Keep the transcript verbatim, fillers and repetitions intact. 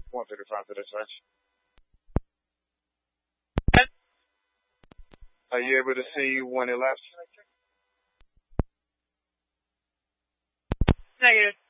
one thirty-five to dispatch. Are you able to see when it left? Negative.